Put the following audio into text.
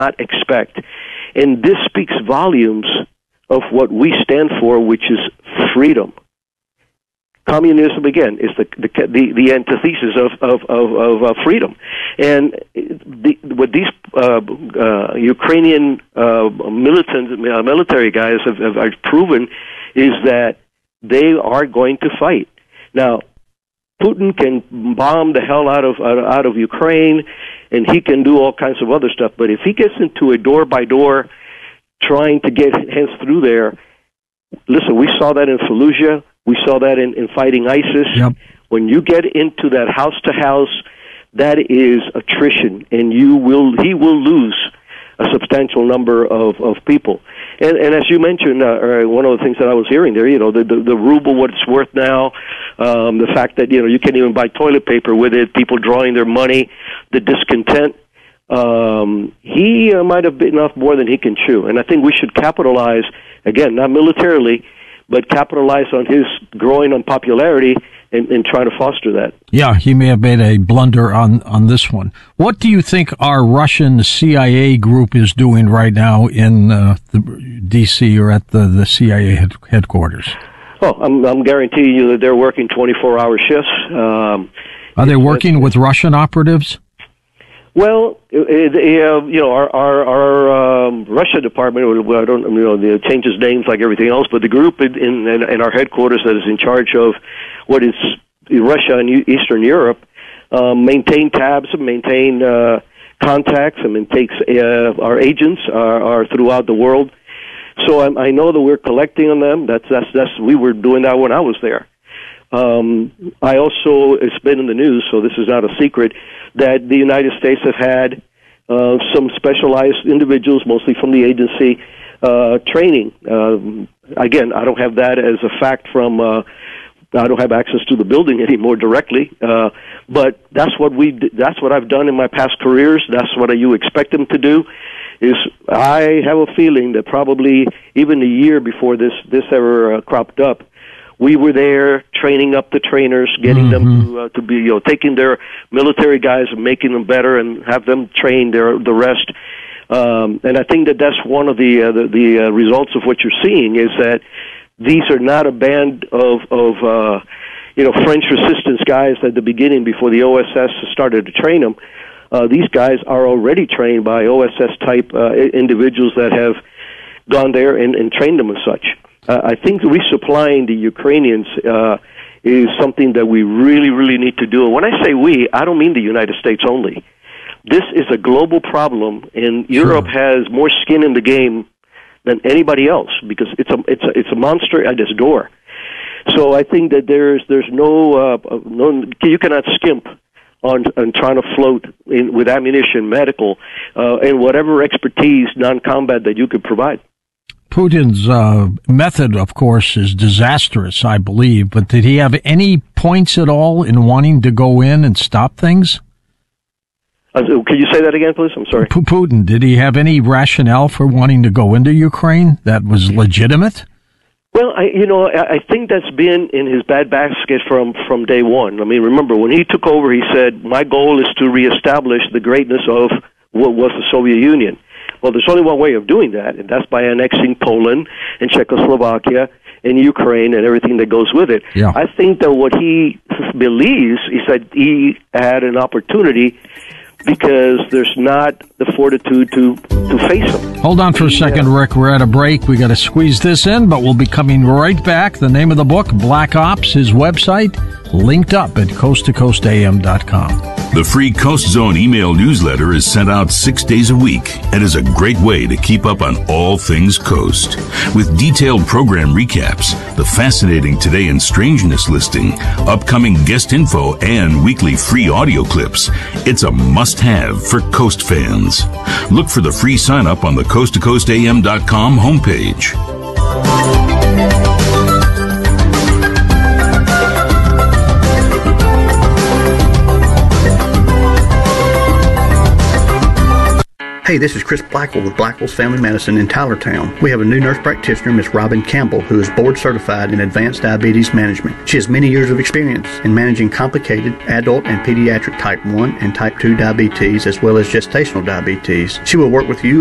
not expect. And this speaks volumes of what we stand for, which is freedom. Communism, again, is the antithesis of freedom. And what these Ukrainian military guys have proven is that they are going to fight. Now, Putin can bomb the hell out of Ukraine, and he can do all kinds of other stuff. But if he gets into a door-by-door trying to get hands through there, listen, we saw that in Fallujah. We saw that in fighting ISIS. Yep. When you get into that house-to-house, that is attrition, and he will lose a substantial number of people. And as you mentioned, one of the things that I was hearing there, the ruble, what it's worth now, the fact that, you can't even buy toilet paper with it, people drawing their money, the discontent, he might have bitten off more than he can chew. And I think we should capitalize, again, not militarily, but capitalize on his growing unpopularity and try to foster that. Yeah, he may have made a blunder on this one. What do you think our Russian CIA group is doing right now in the D.C. or at the CIA headquarters? Oh, I'm guaranteeing you that they're working 24-hour shifts. Are they working with Russian operatives? Well, our Russia department, I don't, it changes names like everything else, but the group in our headquarters that is in charge of what is Russia and Eastern Europe maintain tabs and maintain contacts and takes our agents are throughout the world. So I know that we're collecting on them. We were doing that when I was there. I also, it's been in the news, so this is not a secret, that the United States have had some specialized individuals, mostly from the agency, training. Again, I don't have that as a fact I don't have access to the building anymore directly, but that's what I've done in my past careers. That's what you expect them to do. I have a feeling that probably even a year before this ever cropped up, we were there training up the trainers, getting them to be, taking their military guys and making them better and have them train the rest. And I think that's one of the results of what you're seeing is that these are not a band of French resistance guys at the beginning before the OSS started to train them. These guys are already trained by OSS-type individuals that have gone there and trained them as such. I think resupplying the Ukrainians is something that we really, really need to do. And when I say we, I don't mean the United States only. This is a global problem, and Europe has more skin in the game than anybody else because it's a monster at its door. So I think that there's no you cannot skimp on trying to float with ammunition, medical, and whatever expertise, non-combat that you could provide. Putin's method, of course, is disastrous, I believe, but did he have any points at all in wanting to go in and stop things? Could you say that again, please? I'm sorry. Putin, did he have any rationale for wanting to go into Ukraine that was legitimate? Well, I think that's been in his bad basket from day one. I mean, remember, when he took over, he said, my goal is to reestablish the greatness of what was the Soviet Union. Well, there's only one way of doing that, and that's by annexing Poland and Czechoslovakia and Ukraine and everything that goes with it. Yeah. I think that what he believes is that he had an opportunity because there's not the fortitude to face them. Hold on for a second, Rick. We're at a break. We got to squeeze this in, but we'll be coming right back. The name of the book, Black Ops, his website, linked up at coasttocoastam.com. The free Coast Zone email newsletter is sent out 6 days a week and is a great way to keep up on all things Coast. With detailed program recaps, the fascinating Today in Strangeness listing, upcoming guest info, and weekly free audio clips, it's a must-have for Coast fans. Look for the free sign-up on the coasttocoastam.com homepage. Hey, this is Chris Blackwell with Blackwell's Family Medicine in Tylertown. We have a new nurse practitioner, Miss Robin Campbell, who is board certified in advanced diabetes management. She has many years of experience in managing complicated adult and pediatric type 1 and type 2 diabetes, as well as gestational diabetes. She will work with you